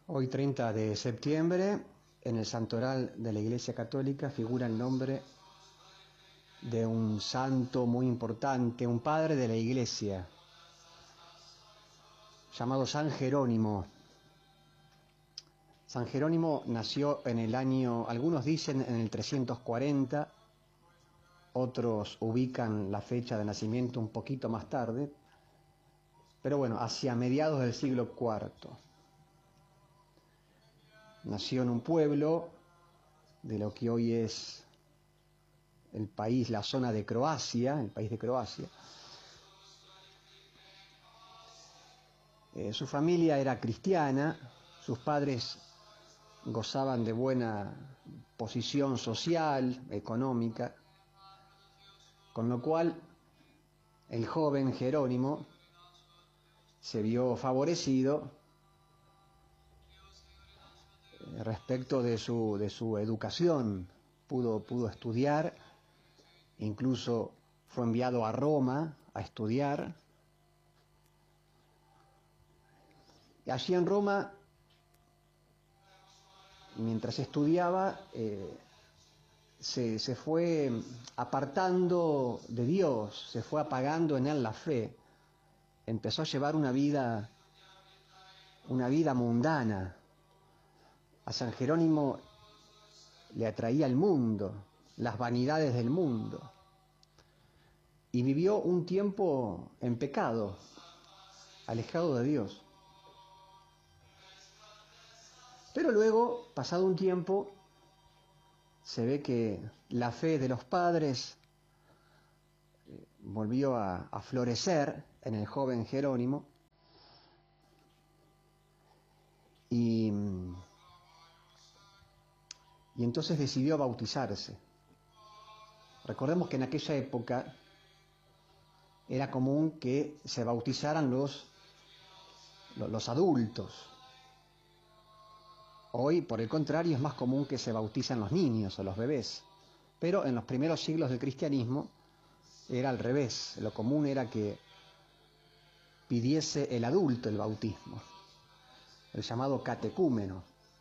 Hoy 30 de septiembre, en el santoral de la Iglesia Católica figura el nombre de un santo muy importante, un padre de la Iglesia, llamado San Jerónimo. San Jerónimo nació en el año, algunos dicen en el 340, otros ubican la fecha de nacimiento un poquito más tarde, pero bueno, hacia mediados del siglo IV. Nació en un pueblo de lo que hoy es el país, la zona de Croacia, el país de Croacia. Su familia era cristiana, sus padres gozaban de buena posición social, económica, con lo cual el joven Jerónimo se vio favorecido respecto de su educación. Pudo estudiar, incluso fue enviado a Roma a estudiar. Y allí en Roma, mientras estudiaba, se fue apartando de Dios, se fue apagando en él la fe. Empezó a llevar una vida mundana. A San Jerónimo le atraía el mundo, las vanidades del mundo. Y vivió un tiempo en pecado, alejado de Dios. Pero luego, pasado un tiempo, se ve que la fe de los padres volvió a florecer en el joven Jerónimo y entonces decidió bautizarse. Recordemos que en aquella época era común que se bautizaran los adultos. Hoy, por el contrario, es más común que se bauticen los niños o los bebés. Pero en los primeros siglos del cristianismo era al revés. Lo común era que pidiese el adulto el bautismo, el llamado catecúmeno.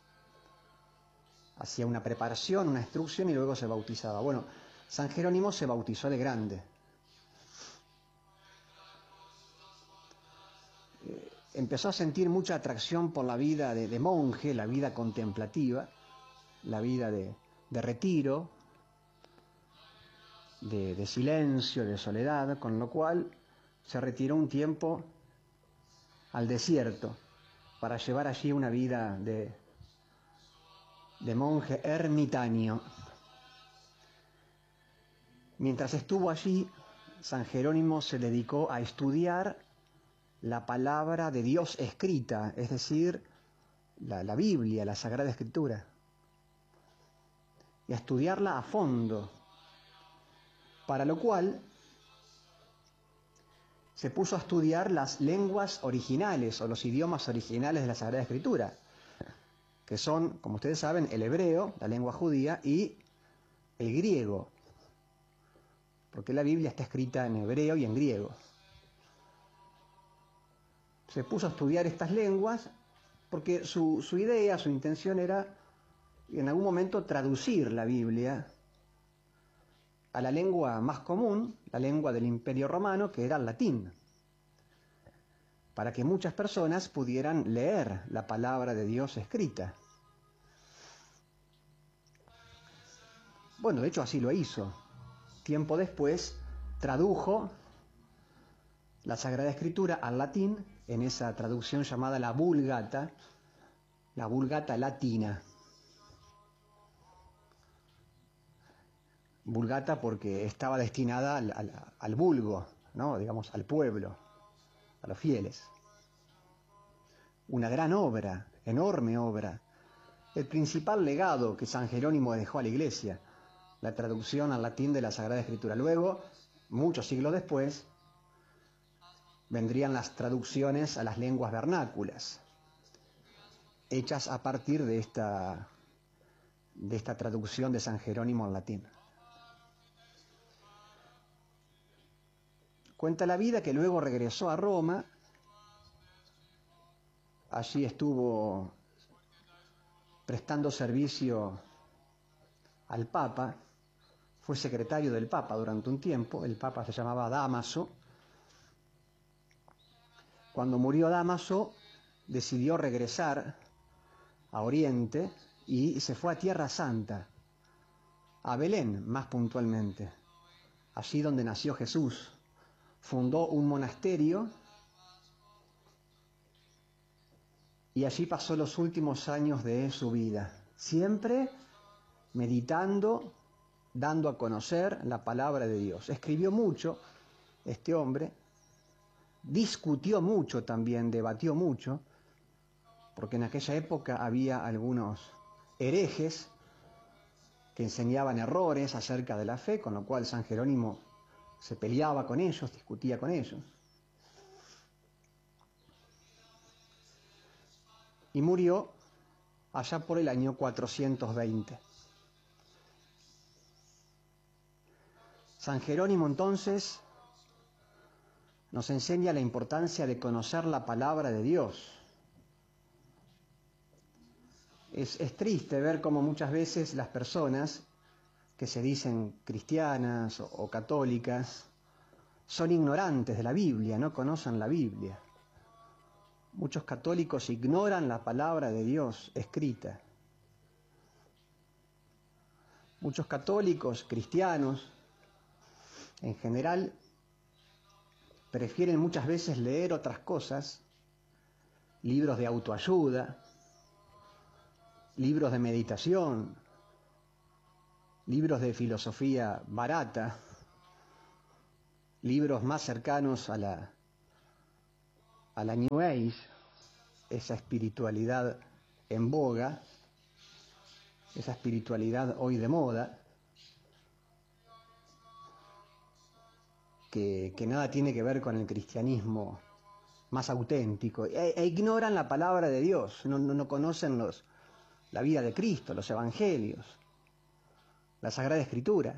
Hacía una preparación, una instrucción y luego se bautizaba. Bueno, San Jerónimo se bautizó de grande. Empezó a sentir mucha atracción por la vida de monje, la vida contemplativa, la vida de retiro, de silencio, de soledad, con lo cual se retiró un tiempo al desierto para llevar allí una vida de monje ermitaño. Mientras estuvo allí, San Jerónimo se dedicó a estudiar la palabra de Dios escrita, es decir, la Biblia, la Sagrada Escritura, y a estudiarla a fondo, para lo cual se puso a estudiar las lenguas originales o los idiomas originales de la Sagrada Escritura, que son, como ustedes saben, el hebreo, la lengua judía, y el griego, porque la Biblia está escrita en hebreo y en griego. Se puso a estudiar estas lenguas porque su idea, su intención era en algún momento traducir la Biblia a la lengua más común, la lengua del Imperio Romano, que era el latín, para que muchas personas pudieran leer la palabra de Dios escrita. Bueno, de hecho así lo hizo. Tiempo después tradujo la Sagrada Escritura al latín en esa traducción llamada la Vulgata latina. Vulgata porque estaba destinada al vulgo, ¿no? Digamos, al pueblo, a los fieles. Una gran obra, enorme obra. El principal legado que San Jerónimo dejó a la Iglesia, la traducción al latín de la Sagrada Escritura. Luego, muchos siglos después, vendrían las traducciones a las lenguas vernáculas, hechas a partir de esta traducción de San Jerónimo al latín. Cuenta la vida que luego regresó a Roma. Allí estuvo prestando servicio al Papa, fue secretario del Papa durante un tiempo. El Papa se llamaba Dámaso. Cuando murió Dámaso, decidió regresar a Oriente y se fue a Tierra Santa, a Belén más puntualmente, allí donde nació Jesús. Fundó un monasterio y allí pasó los últimos años de su vida, siempre meditando, dando a conocer la palabra de Dios. Escribió mucho este hombre, discutió mucho también, debatió mucho, porque en aquella época había algunos herejes que enseñaban errores acerca de la fe, con lo cual San Jerónimo se peleaba con ellos, discutía con ellos. Y murió allá por el año 420. San Jerónimo entonces nos enseña la importancia de conocer la palabra de Dios. Es triste ver cómo muchas veces las personas que se dicen cristianas o católicas son ignorantes de la Biblia, no conocen la Biblia. Muchos católicos ignoran la palabra de Dios escrita. Muchos católicos, cristianos, en general, prefieren muchas veces leer otras cosas, libros de autoayuda, libros de meditación, libros de filosofía barata, libros más cercanos a la New Age, esa espiritualidad en boga, esa espiritualidad hoy de moda, que nada tiene que ver con el cristianismo más auténtico, e ignoran la palabra de Dios, no conocen la vida de Cristo, los evangelios, la Sagrada Escritura.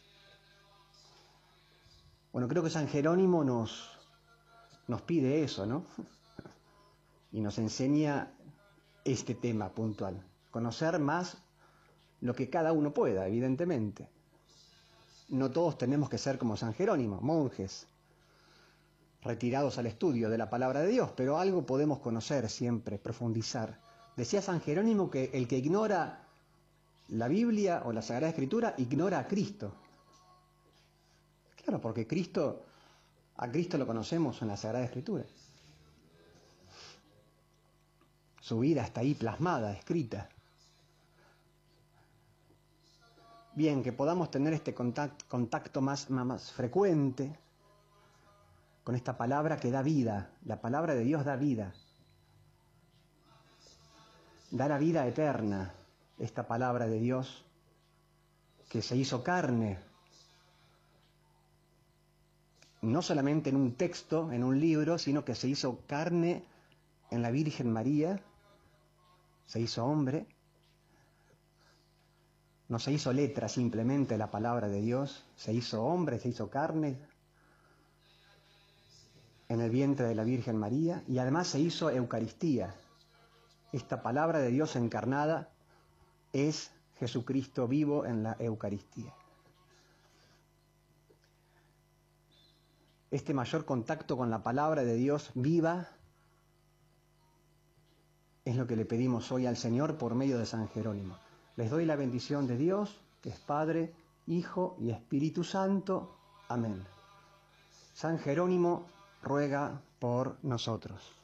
Bueno, creo que San Jerónimo nos pide eso, ¿no? Y nos enseña este tema puntual, conocer más lo que cada uno pueda, evidentemente. No todos tenemos que ser como San Jerónimo, monjes, retirados al estudio de la palabra de Dios, pero algo podemos conocer siempre, profundizar. Decía San Jerónimo que el que ignora la Biblia o la Sagrada Escritura ignora a Cristo. Claro, porque a Cristo lo conocemos en la Sagrada Escritura. Su vida está ahí plasmada, escrita. Bien, que podamos tener este contacto más frecuente con esta palabra que da vida. La palabra de Dios da vida. Da la vida eterna, esta palabra de Dios que se hizo carne, no solamente en un texto, en un libro, sino que se hizo carne en la Virgen María, se hizo hombre. No se hizo letra simplemente la palabra de Dios, se hizo hombre, se hizo carne en el vientre de la Virgen María, y además se hizo Eucaristía. Esta palabra de Dios encarnada es Jesucristo vivo en la Eucaristía. Este mayor contacto con la palabra de Dios viva es lo que le pedimos hoy al Señor por medio de San Jerónimo. Les doy la bendición de Dios, que es Padre, Hijo y Espíritu Santo. Amén. San Jerónimo ruega por nosotros.